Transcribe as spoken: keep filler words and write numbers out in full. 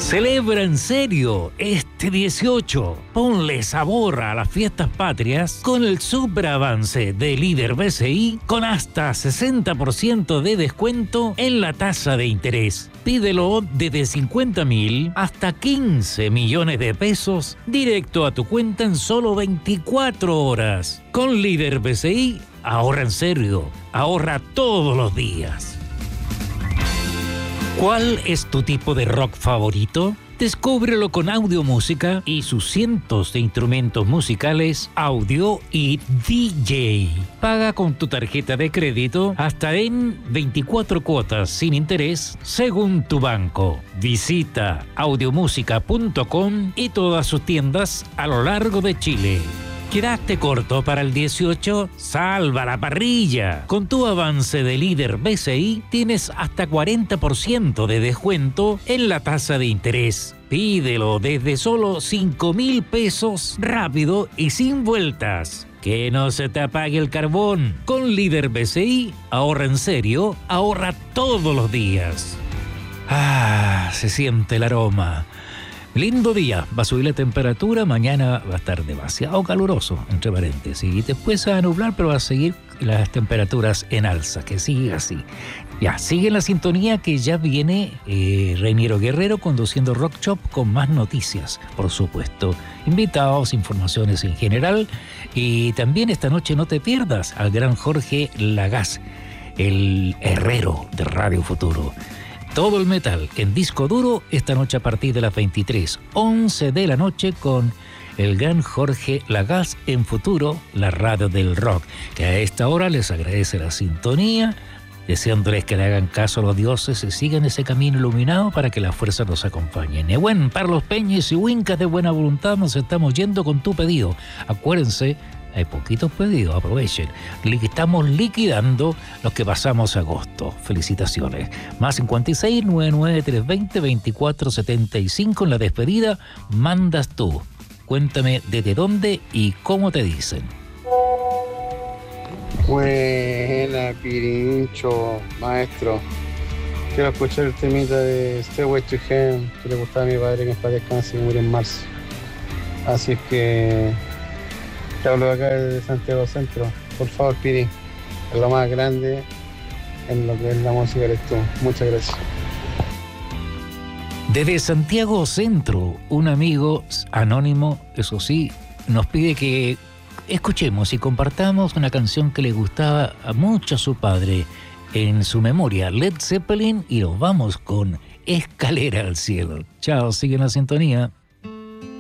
Celebra en serio este dieciocho. Ponle sabor a las fiestas patrias con el superavance de Líder B C I con hasta sesenta por ciento de descuento en la tasa de interés. Pídelo desde cincuenta mil hasta quince millones de pesos directo a tu cuenta en solo veinticuatro horas. Con Líder B C I, ahorra en serio, ahorra todos los días. ¿Cuál es tu tipo de rock favorito? Descúbrelo con Audio Música y sus cientos de instrumentos musicales, audio y D J. Paga con tu tarjeta de crédito hasta en veinticuatro cuotas sin interés según tu banco. Visita audiomúsica punto com y todas sus tiendas a lo largo de Chile. ¿Quedaste corto para el dieciocho? ¡Salva la parrilla! Con tu avance de Líder B C I tienes hasta cuarenta por ciento de descuento en la tasa de interés. Pídelo desde solo cinco mil pesos, rápido y sin vueltas. Que no se te apague el carbón. Con Líder B C I, ahorra en serio, ahorra todos los días. Ah, se siente el aroma. Lindo día, va a subir la temperatura, mañana va a estar demasiado caluroso, entre paréntesis, y después se va a nublar, pero va a seguir las temperaturas en alza, que sigue así. Ya, sigue en la sintonía que ya viene eh, Reiniero Guerrero conduciendo Rock Shop con más noticias, por supuesto, invitados, informaciones en general, y también esta noche no te pierdas al gran Jorge Lagás, el herrero de Radio Futuro. Todo el metal en disco duro esta noche a partir de las veintitrés, once de la noche con el gran Jorge Lagás en Futuro, la radio del rock, que a esta hora les agradece la sintonía, deseándoles que le hagan caso a los dioses y sigan ese camino iluminado para que la fuerza nos acompañe. Nehuen, Carlos Peñas y Wincas de buena voluntad, nos estamos yendo con tu pedido. Acuérdense, hay poquitos pedidos, aprovechen. Estamos liquidando los que pasamos agosto. Felicitaciones. Más cincuenta y seis, noventa y nueve, trescientos veinte, veinticuatro setenta y cinco en la despedida. Mandas tú. Cuéntame desde dónde y cómo te dicen. Buena, Pirincho, maestro. Quiero escuchar el temita de Stairway to Heaven que le gustaba a mi padre, que en paz descanse y murió en marzo. Así es que te hablo acá de Santiago Centro. Por favor, Piri, es lo más grande en lo que es la música eres tú. Muchas gracias. Desde Santiago Centro, un amigo anónimo, eso sí, nos pide que escuchemos y compartamos una canción que le gustaba a mucho a su padre en su memoria, Led Zeppelin, y nos vamos con Escalera al Cielo. Chao, sigue en la sintonía.